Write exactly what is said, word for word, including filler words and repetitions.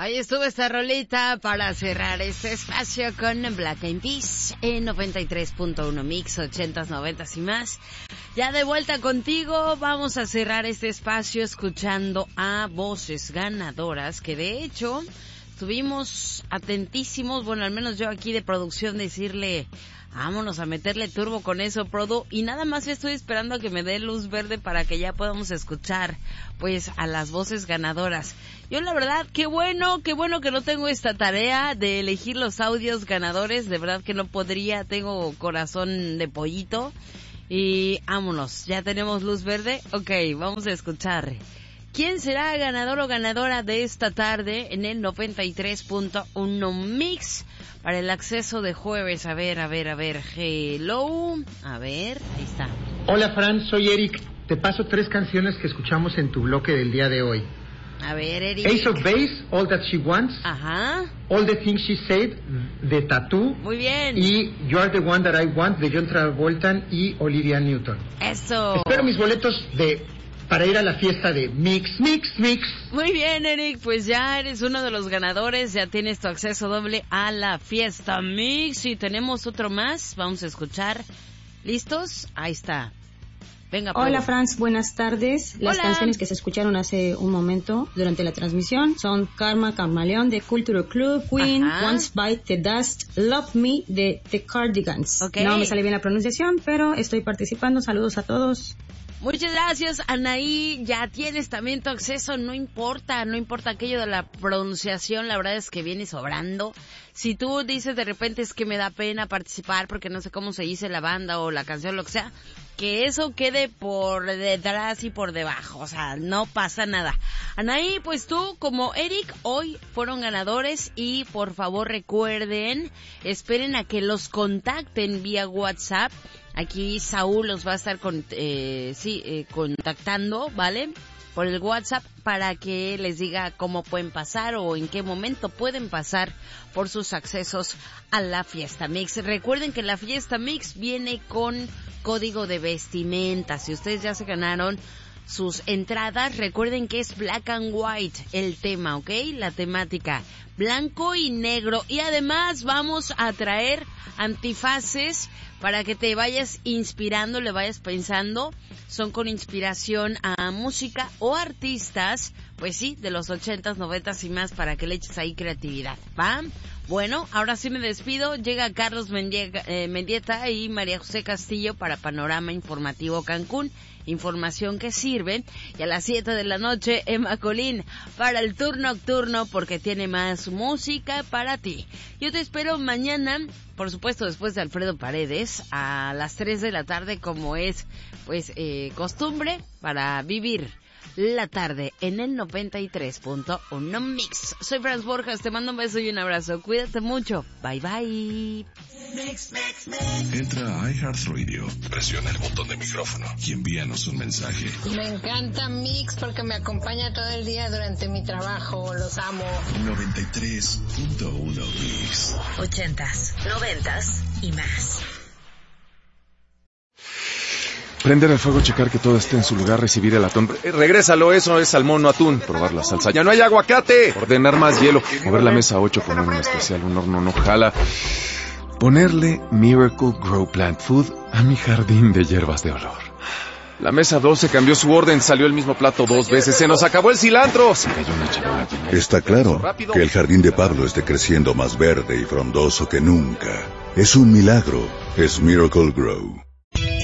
Ahí estuvo esta rolita para cerrar este espacio con Black Eyed Peas en noventa y tres punto uno Mix, ochentas, noventas y más. Ya de vuelta contigo, vamos a cerrar este espacio escuchando a voces ganadoras que de hecho estuvimos atentísimos, bueno, al menos yo aquí de producción decirle, vámonos a meterle turbo con eso, Produ, y nada más estoy esperando a que me dé luz verde para que ya podamos escuchar, pues, a las voces ganadoras. Yo la verdad, qué bueno, qué bueno que no tengo esta tarea de elegir los audios ganadores, de verdad que no podría, tengo corazón de pollito, y vámonos, ya tenemos luz verde, ok, vamos a escuchar. ¿Quién será ganador o ganadora de esta tarde en el noventa y tres punto uno Mix para el acceso de jueves? A ver, a ver, a ver, hello, a ver, ahí está. Hola Fran, soy Eric, te paso tres canciones que escuchamos en tu bloque del día de hoy. A ver, Eric. Ace of Base, All That She Wants. Ajá. All the Things She Said, de Tattoo. Muy bien. Y You Are the One That I Want, de John Travolta y Olivia Newton. Eso. Espero mis boletos de... para ir a la fiesta de Mix, Mix, Mix. Muy bien, Eric, pues ya eres uno de los ganadores, ya tienes tu acceso doble a la fiesta Mix y tenemos otro más, vamos a escuchar. ¿Listos? Ahí está. Venga, Hola, Pablo. Franz, buenas tardes. Las Hola. canciones que se escucharon hace un momento durante la transmisión son Karma Camaleón de Cultural Club, Queen, Ajá. Once Bite the Dust, Love Me de The Cardigans. Okay. No me sale bien la pronunciación, pero estoy participando. Saludos a todos. Muchas gracias, Anaí, ya tienes también tu acceso, no importa, no importa aquello de la pronunciación, la verdad es que viene sobrando. Si tú dices de repente es que me da pena participar porque no sé cómo se dice la banda o la canción, lo que sea, que eso quede por detrás y por debajo, o sea, no pasa nada. Anaí, pues tú como Eric, hoy fueron ganadores y por favor recuerden, esperen a que los contacten vía WhatsApp. Aquí Saúl los va a estar con, eh, sí, eh, contactando, ¿vale? Por el WhatsApp para que les diga cómo pueden pasar o en qué momento pueden pasar por sus accesos a la Fiesta Mix. Recuerden que la Fiesta Mix viene con código de vestimenta. Si ustedes ya se ganaron sus entradas, recuerden que es black and white el tema, ¿ok? La temática, blanco y negro. Y además vamos a traer antifaces para que te vayas inspirando, le vayas pensando. Son con inspiración a música o artistas, pues sí, de los ochentas, noventas y más, para que le eches ahí creatividad, ¿va? Bueno, ahora sí me despido. Llega Carlos Mendieta, eh, Mendieta y María José Castillo para Panorama Informativo Cancún. Información que sirve. Y a las siete de la noche, Emma Colín para el turno nocturno porque tiene más música para ti. Yo te espero mañana, por supuesto después de Alfredo Paredes, a las tres de la tarde, como es pues eh, costumbre, para vivir la tarde en el noventa y tres punto uno Mix. Soy Franz Borjas, te mando un beso y un abrazo. Cuídate mucho. Bye bye. Mix, mix, mix. Entra a iHeartRadio, presiona el botón de micrófono y envíanos un mensaje. Me encanta Mix porque me acompaña todo el día durante mi trabajo. Los amo. noventa y tres punto uno Mix. Ochentas, noventas y más. Prender el fuego, checar que todo esté en su lugar, recibir el atún. Eh, regrésalo, eso es salmón, no atún. Probar la salsa. ¡Ya no hay aguacate! Ordenar más hielo. Mover la mesa ocho, poner un especial, un horno no jala. Ponerle Miracle Grow Plant Food a mi jardín de hierbas de olor. La mesa doce cambió su orden, salió el mismo plato dos veces. ¡Se nos acabó el cilantro! Se cayó una charola llena de... Está claro que el jardín de Pablo esté creciendo más verde y frondoso que nunca. Es un milagro. Es Miracle Grow.